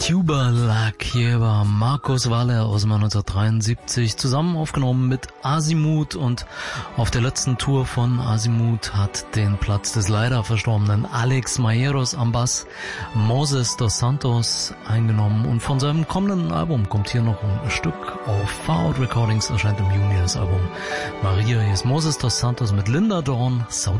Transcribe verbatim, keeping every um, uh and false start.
Tuba La Quieva, Marcos Valle aus dem neunzehnhundertdreiundsiebzig, zusammen aufgenommen mit Azimuth, und auf der letzten Tour von Azimuth hat den Platz des leider verstorbenen Alex Mayeros am Bass Moses dos Santos eingenommen, und von seinem kommenden Album kommt hier noch ein Stück auf Far Out Recordings, erscheint im Juni das Album Maria. Hier ist Moses dos Santos mit Linda Dawn, Saudade.